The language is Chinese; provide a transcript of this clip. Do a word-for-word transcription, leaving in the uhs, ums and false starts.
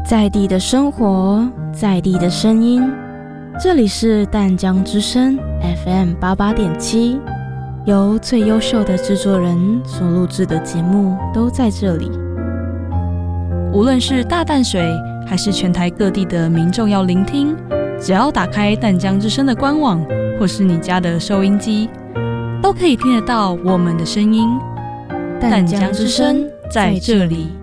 在地的生活，在地的声音，这里是淡江之声 F M 八八点七，由最优秀的制作人所录制的节目都在这里。 无论是大淡水还是全台各地的民众要聆听，只要打开淡江之声的官网或是你家的收音机，都可以听得到我们的声音。淡江之声在这里。